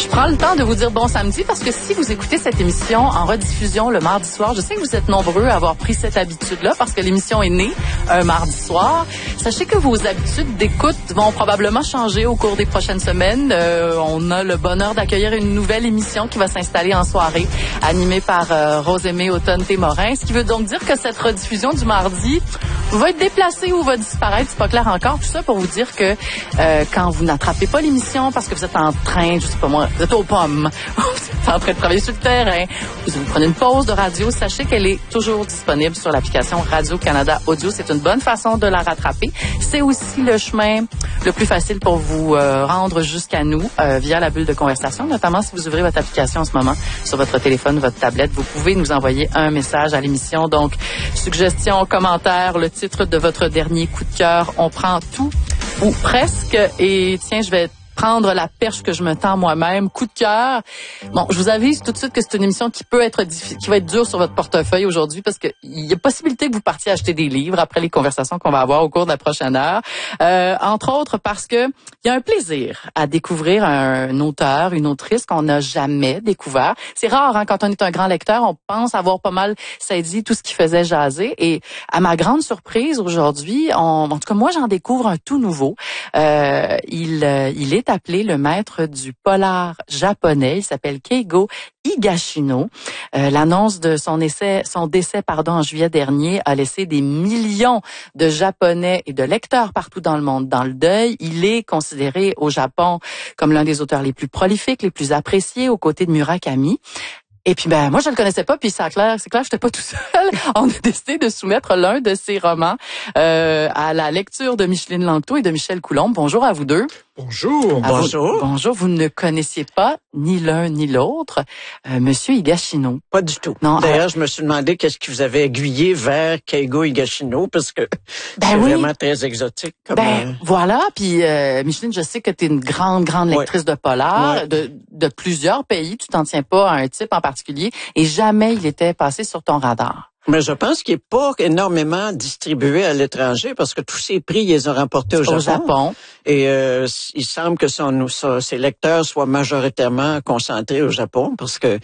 Je prends le temps de vous dire bon samedi parce que si vous écoutez cette émission en rediffusion le mardi soir, je sais que vous êtes nombreux à avoir pris cette habitude-là parce que l'émission est née un mardi soir. Sachez que vos habitudes d'écoute vont probablement changer au cours des prochaines semaines. On a le bonheur d'accueillir une nouvelle émission qui va s'installer en soirée, animée par Rosemée Automne-Témorin, ce qui veut donc dire que cette rediffusion du mardi va être déplacée ou va disparaître, c'est pas clair encore. Tout ça pour vous dire que quand vous n'attrapez pas l'émission parce que vous êtes en train, je sais pas moi, vous êtes aux pommes, vous êtes en train de travailler sur le terrain, vous prenez une pause de radio, sachez qu'elle est toujours disponible sur l'application Radio-Canada Audio. C'est une bonne façon de la rattraper. C'est aussi le chemin le plus facile pour vous rendre jusqu'à nous via la bulle de conversation, notamment si vous ouvrez votre application en ce moment sur votre téléphone, votre tablette. Vous pouvez nous envoyer un message à l'émission. Donc, suggestions, commentaires, le titre de votre dernier coup de cœur. On prend tout ou presque. Et tiens, je vais prendre la perche que je me tends moi-même. Coup de cœur. Bon, je vous avise tout de suite que c'est une émission qui peut être qui va être dure sur votre portefeuille aujourd'hui parce que il y a possibilité que vous partiez acheter des livres après les conversations qu'on va avoir au cours de la prochaine heure. Entre autres parce que il y a un plaisir à découvrir un auteur, une autrice qu'on n'a jamais découvert. C'est rare, hein, quand on est un grand lecteur, on pense avoir pas mal saisi tout ce qui faisait jaser. Et à ma grande surprise aujourd'hui, en tout cas moi j'en découvre un tout nouveau. Il est appelé le maître du polar japonais. Il s'appelle Keigo Higashino. L'annonce de son décès en juillet dernier a laissé des millions de Japonais et de lecteurs partout dans le monde dans le deuil. Il est considéré au Japon comme l'un des auteurs les plus prolifiques, les plus appréciés, aux côtés de Murakami. Et puis, moi, je le connaissais pas, puis c'est clair, j'étais pas tout seul. On a décidé de soumettre l'un de ses romans à la lecture de Micheline Langto et de Michel Coulombe. Bonjour à vous deux. Bonjour. Bonjour. Bonjour. Vous ne connaissiez pas ni l'un ni l'autre Monsieur Higashino. Pas du tout. Non. D'ailleurs, je me suis demandé qu'est-ce qui vous avait aiguillé vers Keigo Higashino parce que c'est vraiment très exotique. Voilà. Puis Micheline, je sais que tu es une grande lectrice de polar de plusieurs pays. Tu t'en tiens pas à un type en particulier et jamais il était passé sur ton radar. Mais je pense qu'il n'est pas énormément distribué à l'étranger parce que tous ses prix, ils les ont remportés au Japon. Et il semble que ses lecteurs soient majoritairement concentrés au Japon parce que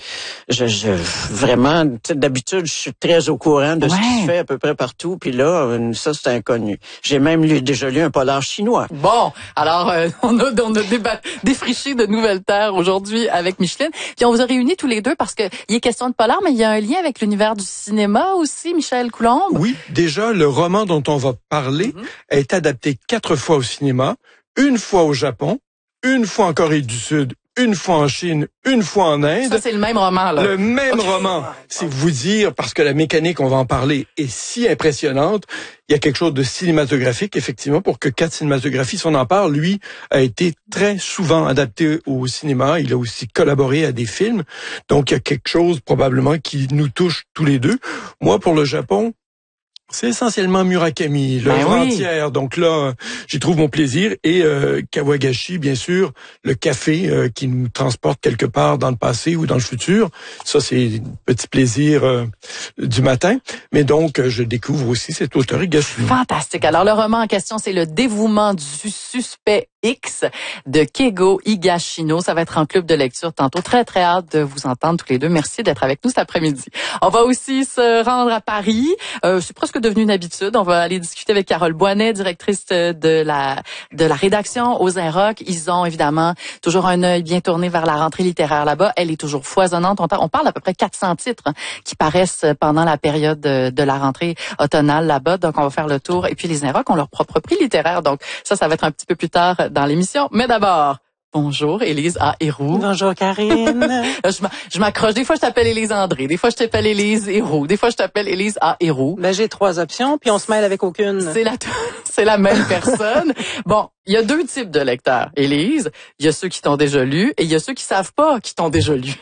vraiment, d'habitude, je suis très au courant de ce qui se fait à peu près partout. Puis là, ça, c'est inconnu. J'ai même déjà lu un polar chinois. Bon, alors on a défriché de nouvelles terres aujourd'hui avec Micheline. Puis on vous a réunis tous les deux parce que il est question de polar, mais il y a un lien avec l'univers du cinéma aussi, Michel Coulombe. Oui, déjà, le roman dont on va parler a été adapté 4 fois au cinéma, 1 fois au Japon, 1 fois en Corée du Sud, 1 fois en Chine, 1 fois en Inde. Ça, c'est le même roman, là. Le même roman. C'est vous dire, parce que la mécanique, on va en parler, est si impressionnante. Il y a quelque chose de cinématographique, effectivement, pour que 4 cinématographies, si on en parle, lui, a été très souvent adapté au cinéma. Il a aussi collaboré à des films. Donc, il y a quelque chose, probablement, qui nous touche tous les deux. Moi, pour le Japon, c'est essentiellement Murakami, l'œuvre entière. Donc là, j'y trouve mon plaisir. Et Kawagashi, bien sûr, le café qui nous transporte quelque part dans le passé ou dans le futur. Ça, c'est un petit plaisir du matin. Mais donc, je découvre aussi cet auteur Higashino. Fantastique. Alors, le roman en question, c'est Le dévouement du suspect X de Keigo Higashino. Ça va être en club de lecture tantôt. Très, très hâte de vous entendre tous les deux. Merci d'être avec nous cet après-midi. On va aussi se rendre à Paris. C'est presque devenu une habitude. On va aller discuter avec Carole Boinet, directrice de la rédaction aux Inrocks. Ils ont évidemment toujours un œil bien tourné vers la rentrée littéraire là-bas. Elle est toujours foisonnante. On parle d'à peu près 400 titres qui paraissent pendant la période de la rentrée automnale là-bas. Donc, on va faire le tour. Et puis, les Inrocks ont leur propre prix littéraire. Donc, ça va être un petit peu plus tard dans l'émission. Mais d'abord, bonjour, Élise A. Héroux. Bonjour, Karine. Je m'accroche. Des fois, je t'appelle Élise André. Des fois, je t'appelle Élise Héroux. Des fois, je t'appelle Élise A. Héroux. J'ai 3 options, puis on se mêle avec aucune. C'est la même personne. Bon, il y a 2 types de lecteurs, Élise. Il y a ceux qui t'ont déjà lu et il y a ceux qui savent pas qui t'ont déjà lu.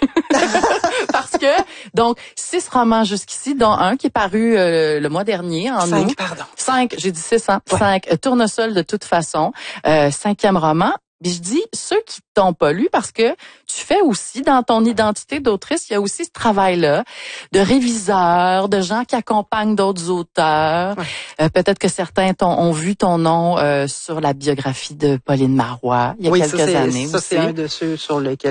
Parce que, donc, 6 romans jusqu'ici, dont un qui est paru le mois dernier, en août. 5, j'ai dit 6, hein? 5, Tournesol de toute façon. 5e roman. Puis je dis ceux qui t'ont pas lu parce que tu fais aussi dans ton identité d'autrice, il y a aussi ce travail-là de réviseur, de gens qui accompagnent d'autres auteurs. Ouais. Peut-être que certains ont vu ton nom sur la biographie de Pauline Marois il y a quelques années. Ça, c'est un de ceux sur lesquels